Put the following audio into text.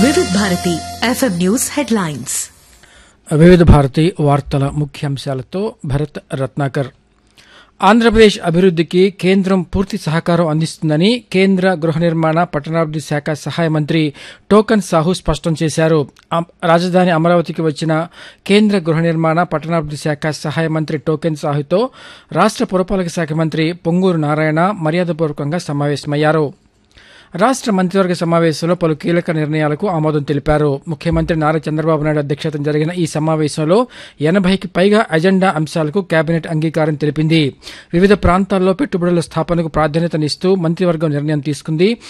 వివిధ Bharati FM news headlines. వివిధ భారతి వార్తల ముఖ్యాంశాలతో భరత్ రత్నాకర్. ఆంధ్రప్రదేశ్ అభివృద్దికి కేంద్రం పూర్తి సహకారం అందిస్తుందని కేంద్ర గృహ నిర్మాణ పట్టణాభివృద్ది శాఖ సహాయ మంత్రి టోకన్ సాహు స్పష్టం చేశారు. రాజధాని అమరావతికి వచ్చిన కేంద్ర గృహ నిర్మాణ పట్టణాభివృద్ది శాఖ సహాయ మంత్రి టోకెన్ సాహుతో రాష్ట పురపాలక శాఖ మంత్రి పొంగూరు నారాయణ మర్యాదపూర్వకంగా సమావేశమయ్యారు. రాష్ట మంత్రివర్గ సమావేశంలో పలు కీలక నిర్ణయాలకు ఆమోదం తెలిపారు. ముఖ్యమంత్రి నారా చంద్రబాబు నాయుడు అధ్యక్షతన జరిగిన ఈ సమావేశంలో 80కి పైగా అజెండా అంశాలకు కేబినెట్ అంగీకారం తెలిపింది. వివిధ ప్రాంతాల్లో పెట్టుబడుల స్థాపనకు ప్రాధాన్యతనిస్తూ మంత్రివర్గం నిర్ణయం తీసుకుంది.